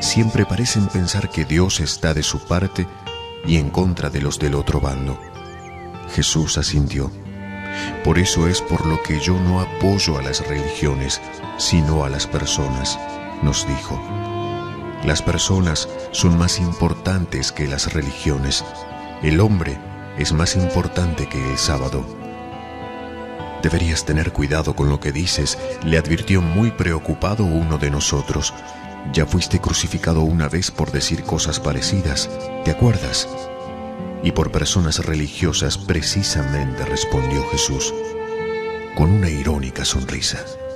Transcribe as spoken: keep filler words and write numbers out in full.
siempre parecen pensar que Dios está de su parte y en contra de los del otro bando. Jesús asintió. Por eso es por lo que yo no apoyo a las religiones, sino a las personas, nos dijo. Las personas son más importantes que las religiones. El hombre es más importante que el sábado. Deberías tener cuidado con lo que dices, le advirtió muy preocupado uno de nosotros. Ya fuiste crucificado una vez por decir cosas parecidas, ¿te acuerdas? Y por personas religiosas precisamente, respondió Jesús, con una irónica sonrisa.